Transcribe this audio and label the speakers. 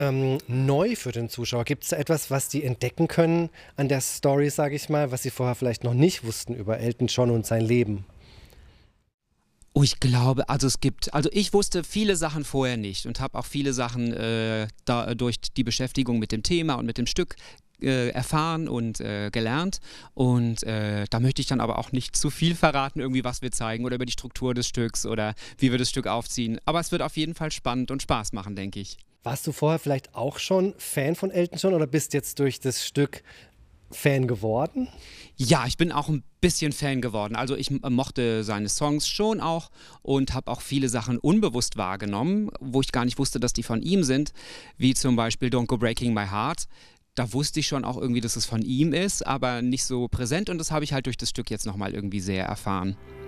Speaker 1: neu für den Zuschauer? Gibt es da etwas, was die entdecken können an der Story, sage ich mal, was sie vorher vielleicht noch nicht wussten über Elton John und sein Leben?
Speaker 2: Oh, ich glaube, also ich wusste viele Sachen vorher nicht und habe auch viele Sachen durch die Beschäftigung mit dem Thema und mit dem Stück erfahren und gelernt. Und da möchte ich dann aber auch nicht zu viel verraten, irgendwie was wir zeigen oder über die Struktur des Stücks oder wie wir das Stück aufziehen. Aber es wird auf jeden Fall spannend und Spaß machen, denke ich.
Speaker 1: Warst du vorher vielleicht auch schon Fan von Elton John oder bist jetzt durch das Stück Fan geworden?
Speaker 2: Ja, ich bin auch ein bisschen Fan geworden. Also ich mochte seine Songs schon auch und habe auch viele Sachen unbewusst wahrgenommen, wo ich gar nicht wusste, dass die von ihm sind, wie zum Beispiel Don't Go Breaking My Heart. Da wusste ich schon auch irgendwie, dass es von ihm ist, aber nicht so präsent und das habe ich halt durch das Stück jetzt nochmal irgendwie sehr erfahren.